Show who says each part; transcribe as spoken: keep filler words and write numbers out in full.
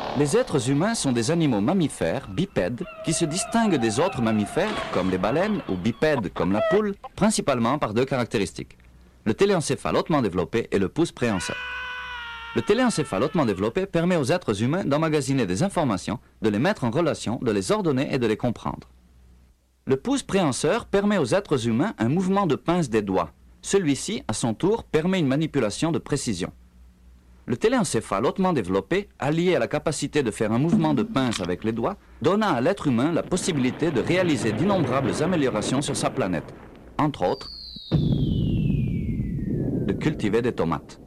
Speaker 1: Les êtres humains sont des animaux mammifères, bipèdes, qui se distinguent des autres mammifères, comme les baleines, ou bipèdes, comme la poule, principalement par deux caractéristiques. Le téléencéphale hautement développé et le pouce préhensile. Le téléencéphale hautement développé permet aux êtres humains d'emmagasiner des informations, de les mettre en relation, de les ordonner et de les comprendre. Le pouce préhenseur permet aux êtres humains un mouvement de pince des doigts. Celui-ci, à son tour, permet une manipulation de précision. Le téléencéphale hautement développé, allié à la capacité de faire un mouvement de pince avec les doigts, donna à l'être humain la possibilité de réaliser d'innombrables améliorations sur sa planète. Entre autres, de cultiver des tomates.